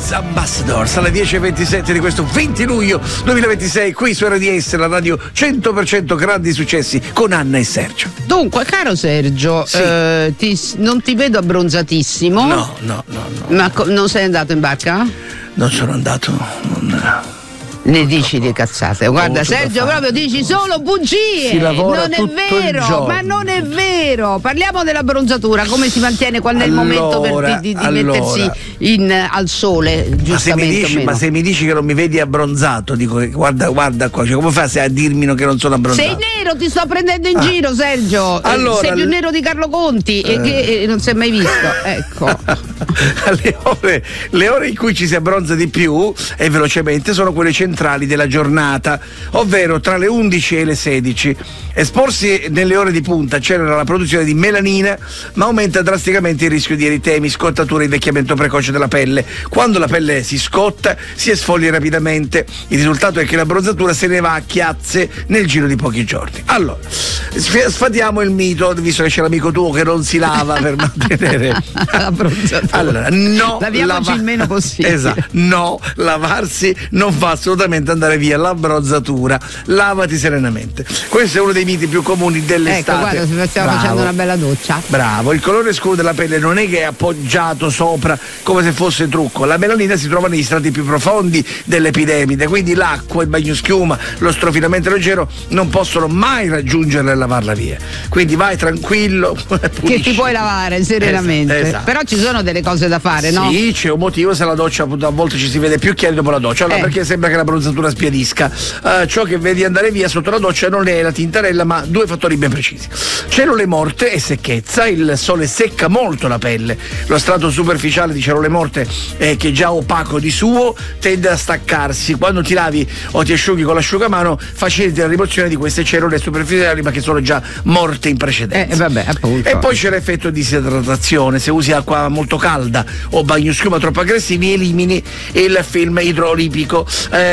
Blues Ambassadors alle 10:27 di questo 20 luglio 2026 qui su RDS, la radio 100% grandi successi con Anna e Sergio. Dunque, caro Sergio, Sì. non ti vedo abbronzatissimo. No. Ma non sei andato in barca? Non sono andato. Ne dici di cazzate. Guarda, molto da Sergio, fare. proprio dici solo bugie. Si lavora non è tutto il vero, giorno. ma non è vero. Parliamo della bronzatura, come si mantiene, quando è il momento di mettersi al sole, giustamente. Ma se mi dici che non mi vedi abbronzato, dico che guarda qua, cioè, come fai a dirmi che non sono abbronzato? Sei nero, ti sto prendendo in giro, Sergio. Allora, sei più nero di Carlo Conti e che non si è mai visto. Ecco. Le ore in cui ci si abbronza di più e velocemente sono quelle centrali della giornata, ovvero tra le 11 e le 16. Esporsi nelle ore di punta accelera la produzione di melanina, ma aumenta drasticamente il rischio di eritemi, scottature e invecchiamento precoce della pelle. Quando la pelle si scotta, si esfolia rapidamente. Il risultato è che la bronzatura se ne va a chiazze nel giro di pochi giorni. Allora, sfatiamo il mito, visto che c'è l'amico tuo che non si lava per mantenere la bronzatura. Allora, no, laviamoci il meno possibile. Esatto, no, lavarsi non fa assolutamente andare via la bronzatura. Lavati serenamente. Questo è uno dei miti più comuni dell'estate. Ecco, guarda, stiamo facendo una bella doccia. Bravo, il colore scuro della pelle non è che è appoggiato sopra come se fosse trucco. La melanina si trova negli strati più profondi dell'epidemide, quindi l'acqua, il bagnoschiuma, lo strofinamento leggero non possono mai raggiungerla e lavarla via. Quindi vai tranquillo. Che ti puoi lavare serenamente. Esatto. Però ci sono delle cose da fare, no? Sì, c'è un motivo se la doccia, appunto, a volte ci si vede più chiari dopo la doccia. Allora, perché sembra che la bronzatura spiadisca. Ciò che vedi andare via sotto la doccia non è la tintarella, ma due fattori ben precisi: cellule morte e secchezza. Il sole secca molto la pelle. Lo strato superficiale di cellule morte, che è già opaco di suo, tende a staccarsi. Quando ti lavi o ti asciughi con l'asciugamano, faciliti la rimozione di queste cellule superficiali, ma che sono già morte in precedenza. Vabbè, appunto. E poi c'è l'effetto di disidratazione. Se usi acqua molto calda o bagnoschiuma troppo aggressivi, elimini il film idrolipico,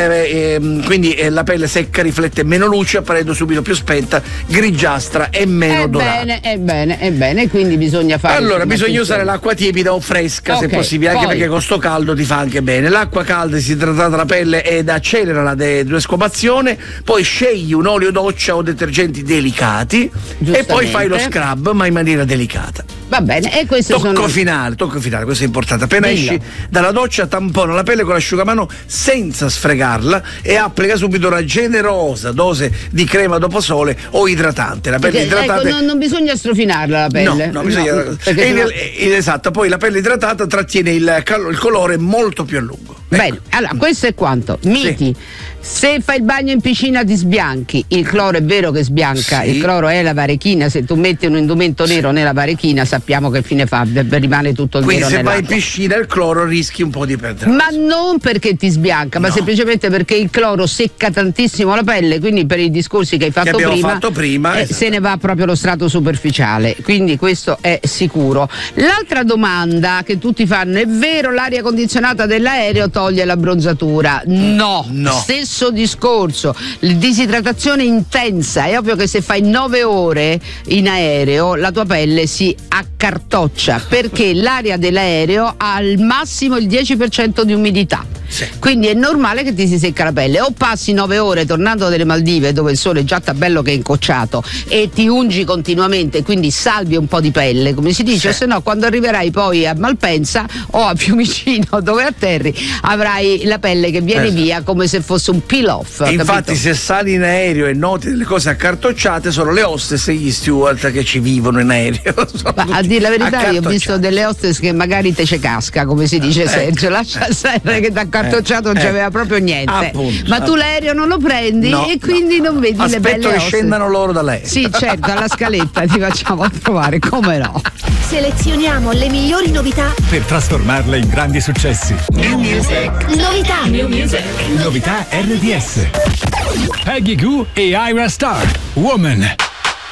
quindi la pelle secca riflette meno luce, apparendo subito più spenta, grigiastra e meno dorata. Ebbene, quindi bisogna fare. Allora, bisogna usare l'acqua tiepida o fresca, se possibile, anche perché con sto caldo ti fa anche bene. L'acqua calda disidratata la pelle ed accelera la desquamazione. Poi scegli un olio doccia o detergenti delicati e poi fai lo scrub, ma in maniera delicata. Va bene, e questo tocco finale, questo è importante. Appena esci dalla doccia, tampona la pelle con l'asciugamano senza sfregarla e applica subito una generosa dose di crema dopo sole o idratante. La pelle idratata. Ecco, non bisogna strofinarla la pelle. No, bisogna. Esatto, poi la pelle idratata trattiene il colore molto più a lungo. Bene, allora questo è quanto. Miti. Sì. Se fai il bagno in piscina ti sbianchi. Il cloro è vero che sbianca, il cloro è la varechina. Se tu metti un indumento nero nella varechina, sappiamo che fine fa, rimane tutto il nero. Quindi se vai in piscina il cloro rischi un po' di perdere. Ma non perché ti sbianca, ma semplicemente perché il cloro secca tantissimo la pelle, quindi per i discorsi che hai fatto prima esatto. Se ne va proprio lo strato superficiale, quindi questo è sicuro. L'altra domanda che tutti fanno: è vero l'aria condizionata dell'aereo toglie la bronzatura? No. Stesso discorso, disidratazione intensa. È ovvio che se fai 9 ore in aereo la tua pelle si accartoccia, perché l'aria dell'aereo ha al massimo il 10% di umidità. Quindi è normale che ti si secca la pelle. O passi 9 ore tornando dalle Maldive, dove il sole già sta bello che è incocciato, e ti ungi continuamente, quindi salvi un po' di pelle, come si dice, o se no quando arriverai poi a Malpensa o a Fiumicino, dove atterri, avrai la pelle che viene via come se fosse un peel off. Infatti, capito? se sali in aereo e noti delle cose accartocciate, sono le hostess e gli steward che ci vivono in aereo. A dire la verità, io ho visto delle hostess che magari te ce casca, come si dice, Sergio. Lascia stare che da accartocciato non c'aveva proprio niente. Appunto, ma tu l'aereo non lo prendi e quindi non vedi le belle aspetto che scendano loro dall'aereo. Sì, certo, alla scaletta ti facciamo trovare, come no. Selezioniamo le migliori novità per trasformarle in grandi successi. New Music. Novità. New Music. Novità RDS. Peggy Goo e Ira Star. Woman.